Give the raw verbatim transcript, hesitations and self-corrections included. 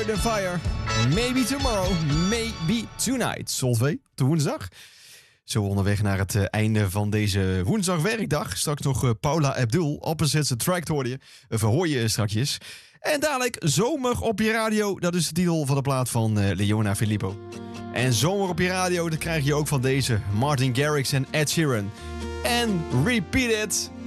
the Fire. Maybe tomorrow, maybe tonight. Solveig, de woensdag. Zo onderweg naar het uh, einde van deze woensdagwerkdag. Straks nog uh, Paula Abdul. Opposites Attract hoor je. Uh, verhoor je strakjes. En dadelijk Zomer op je radio. Dat is de titel van de plaat van uh, Leona Filippo. En Zomer op je radio, dat krijg je ook van deze. Martin Garrix en Ed Sheeran. En Repeat It.